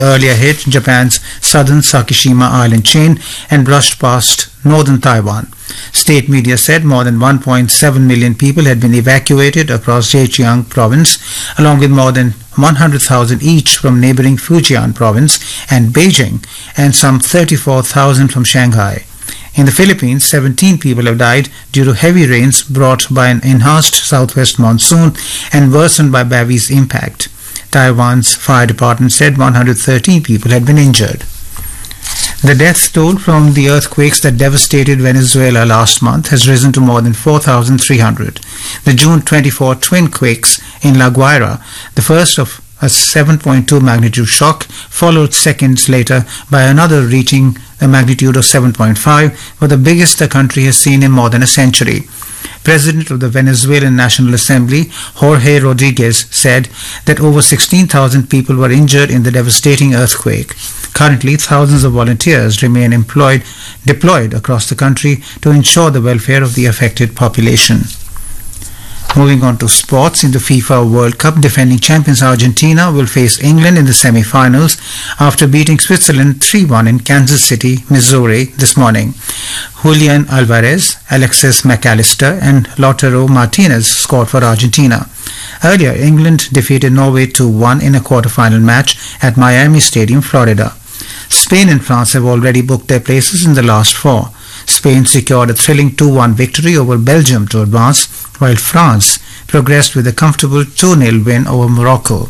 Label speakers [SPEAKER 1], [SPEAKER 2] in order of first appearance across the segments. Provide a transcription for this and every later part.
[SPEAKER 1] earlier hit Japan's southern Sakishima island chain and brushed past northern Taiwan. State media said more than 1.7 million people had been evacuated across Zhejiang province, along with more than 100,000 each from neighboring Fujian province and Beijing, and some 34,000 from Shanghai. In the Philippines, 17 people have died due to heavy rains brought by an enhanced southwest monsoon and worsened by Bavi's impact. Taiwan's fire department said 113 people had been injured. The death toll from the earthquakes that devastated Venezuela last month has risen to more than 4,300. The June 24 twin quakes in La Guaira, the first of a 7.2 magnitude shock, followed seconds later by another reaching a magnitude of 7.5, were the biggest the country has seen in more than a century. President of the Venezuelan National Assembly, Jorge Rodriguez, said that over 16,000 people were injured in the devastating earthquake. Currently, thousands of volunteers remain deployed across the country to ensure the welfare of the affected population. Moving on to sports, in the FIFA World Cup, defending champions Argentina will face England in the semi-finals after beating Switzerland 3-1 in Kansas City, Missouri this morning. Julian Alvarez, Alexis McAllister and Lautaro Martinez scored for Argentina. Earlier, England defeated Norway 2-1 in a quarter-final match at Miami Stadium, Florida. Spain and France have already booked their places in the last four. Spain secured a thrilling 2-1 victory over Belgium to advance, while France progressed with a comfortable 2-0 win over Morocco.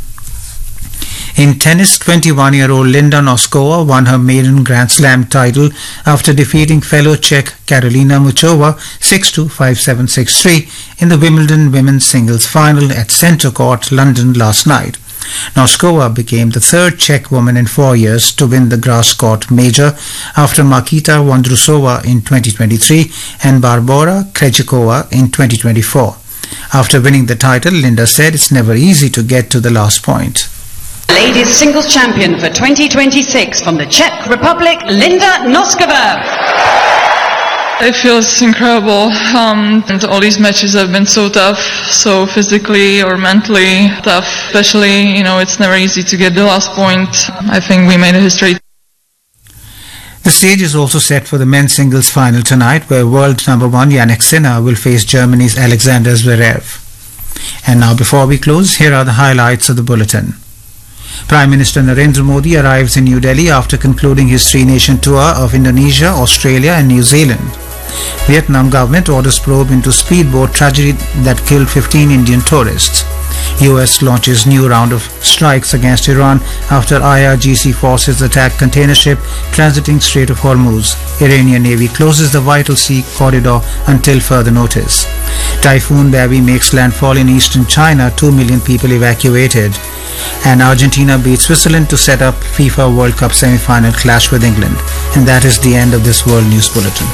[SPEAKER 1] In tennis, 21-year-old Linda Noskova won her maiden Grand Slam title after defeating fellow Czech Karolina Muchova 6-2, 5-7, 6-3 in the Wimbledon women's singles final at Centre Court, London last night. Noskova became the third Czech woman in 4 years to win the grass court major after Markita Vondrousova in 2023 and Barbora Krejcikova in 2024. After winning the title, Linda said it's never easy to get to the last point.
[SPEAKER 2] Ladies singles champion for 2026 from the Czech Republic, Linda Noskova.
[SPEAKER 3] It feels incredible, and all these matches have been so tough, so physically or mentally tough. Especially, it's never easy to get the last point. I think we made a history.
[SPEAKER 1] The stage is also set for the men's singles final tonight, where world number one Jannik Sinner will face Germany's Alexander Zverev. And now, before we close, here are the highlights of the bulletin. Prime Minister Narendra Modi arrives in New Delhi after concluding his three-nation tour of Indonesia, Australia and New Zealand. Vietnam government orders probe into speedboat tragedy that killed 15 Indian tourists. US launches new round of strikes against Iran after IRGC forces attack container ship transiting Strait of Hormuz. Iranian Navy closes the Vital Sea corridor until further notice. Typhoon Bavi makes landfall in eastern China, 2 million people evacuated. And Argentina beats Switzerland to set up FIFA World Cup semi-final clash with England. And that is the end of this World News Bulletin.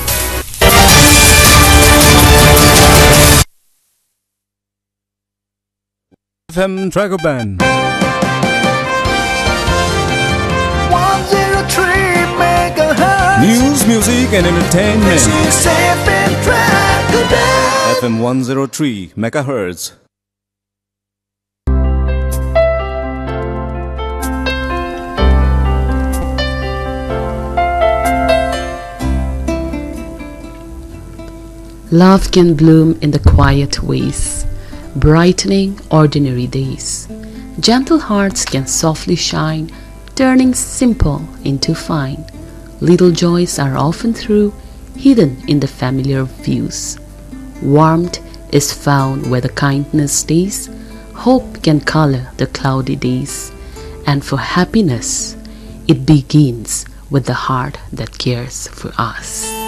[SPEAKER 4] FM Trago Band
[SPEAKER 5] 103 megahertz.
[SPEAKER 4] News, music and entertainment.
[SPEAKER 5] This is FM Trago Band.
[SPEAKER 4] FM 103 megahertz.
[SPEAKER 6] Love can bloom in the quiet ways, brightening ordinary days. Gentle hearts can softly shine, turning simple into fine. Little joys are often hidden in the familiar views. Warmth is found where the kindness stays. Hope can color the cloudy days. And for happiness, it begins with the heart that cares for us.